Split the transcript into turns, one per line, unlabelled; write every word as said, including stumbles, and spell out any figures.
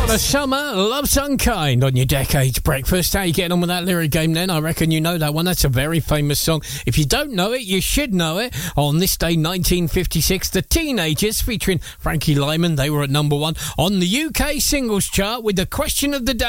Donna Summer, Love's Unkind on your Decades Breakfast. How you getting on with that lyric game then? I reckon you know that one. That's a very famous song. If you don't know it, you should know it. On this day, nineteen fifty-six, The Teenagers, featuring Frankie Lyman, they were at number one on the U K singles chart with the question of the day.